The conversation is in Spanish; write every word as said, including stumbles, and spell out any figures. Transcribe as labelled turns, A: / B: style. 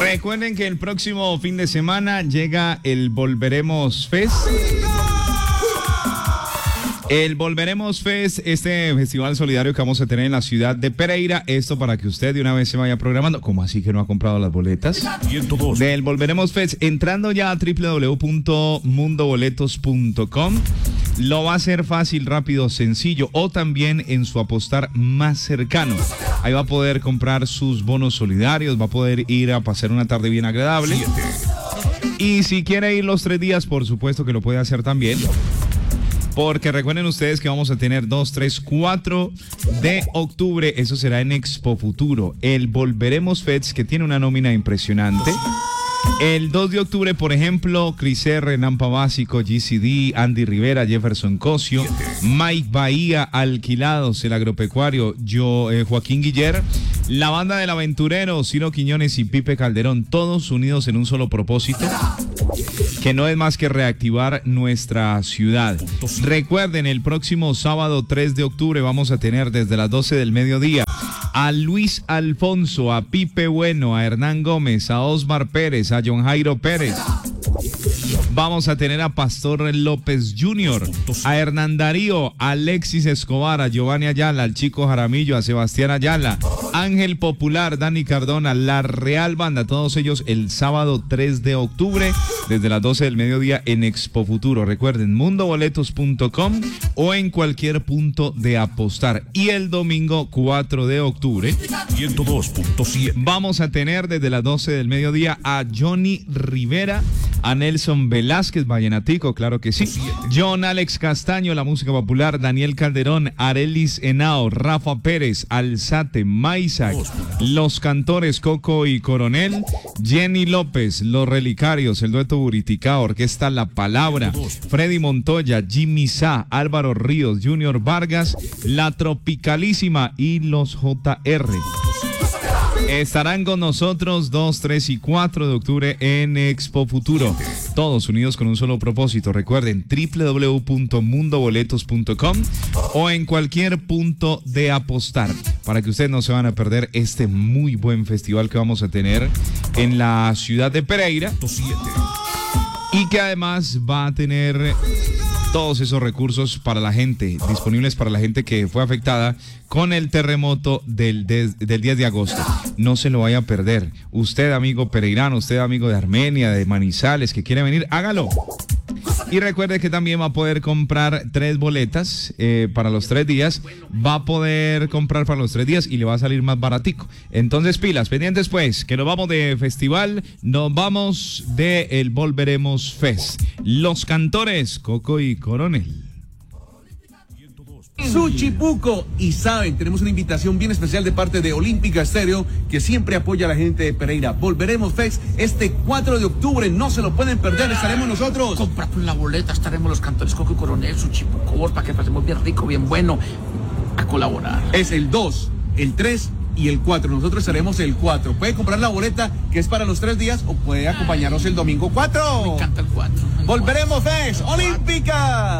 A: Recuerden que el próximo fin de semana llega el Volveremos Fest. El Volveremos Fest, este festival solidario que vamos a tener en la ciudad de Pereira. Esto para que usted de una vez se vaya programando. ¿Cómo así que no ha comprado las boletas? Del Volveremos Fest, entrando ya a doble u doble u doble u punto mundo boletos punto com. Lo va a hacer fácil, rápido, sencillo, o también en su apostar más cercano. Ahí va a poder comprar sus bonos solidarios, va a poder ir a pasar una tarde bien agradable. Y si quiere ir los tres días, por supuesto que lo puede hacer también. Porque recuerden ustedes que vamos a tener dos, tres, cuatro de octubre. Eso será en Expo Futuro. El Volveremos Fest, que tiene una nómina impresionante. El dos de octubre, por ejemplo, Cris R, Nampa Básico, G C D, Andy Rivera, Jefferson Cosio, Mike Bahía, Alquilados, El Agropecuario, yo, eh, Joaquín Guiller, la Banda del Aventurero, Ciro Quiñones y Pipe Calderón, todos unidos en un solo propósito, que no es más que reactivar nuestra ciudad. Recuerden, el próximo sábado tres de octubre vamos a tener desde las doce del mediodía a Luis Alfonso, a Pipe Bueno, a Hernán Gómez, a Osmar Pérez, a John Jairo Pérez. Vamos a tener a Pastor López junior, a Hernán Darío, a Alexis Escobar, a Giovanni Ayala, al Chico Jaramillo, a Sebastián Ayala, Ángel Popular, Dani Cardona, la Real Banda, todos ellos el sábado tres de octubre desde las doce del mediodía en Expo Futuro. Recuerden, mundo boletos punto com o en cualquier punto de apostar. Y el domingo cuatro de octubre ciento dos punto siete vamos a tener desde las doce del mediodía a Johnny Rivera, a Nelson Velázquez, vallenatico, claro que sí, John Alex Castaño, la música popular, Daniel Calderón, Arelis Henao, Rafa Pérez, Alzate, Maisac, los cantores Coco y Coronel, Jenny López, los Relicarios, el dueto Buritica, Orquesta La Palabra, Freddy Montoya, Jimmy Sá, Álvaro Ríos, Junior Vargas, La Tropicalísima y los J R. Estarán con nosotros dos, tres y cuatro de octubre en Expo Futuro. Todos unidos con un solo propósito. Recuerden, doble u doble u doble u punto mundo boletos punto com o en cualquier punto de apostar, para que ustedes no se van a perder este muy buen festival que vamos a tener en la ciudad de Pereira. Y que además va a tener todos esos recursos para la gente, disponibles para la gente que fue afectada con el terremoto del, de, del diez de agosto. No se lo vaya a perder. Usted, amigo pereirano, usted, amigo de Armenia, de Manizales, que quiere venir, hágalo. Y recuerde que también va a poder comprar tres boletas eh, para los tres días. Va a poder comprar para los tres días y le va a salir más baratico. Entonces, pilas, pendientes pues, que nos vamos de festival, nos vamos de el Volveremos Fest. Los cantores, Coco y Coronel.
B: Suchipuco, y saben, tenemos una invitación bien especial de parte de Olímpica Estéreo, que siempre apoya a la gente de Pereira. Volveremos Fest este cuatro de octubre, no se lo pueden perder, estaremos nosotros.
C: Compra pues la boleta, estaremos los cantores Coco y Coronel, Suchipuco, para que pasemos bien rico, bien bueno, a colaborar.
B: Es el dos, el tres y el cuatro, nosotros estaremos el cuatro. Puede comprar la boleta, que es para los tres días, o puede acompañarnos el domingo cuatro.
C: Me encanta el cuatro.
B: Volveremos Fest, Olímpica.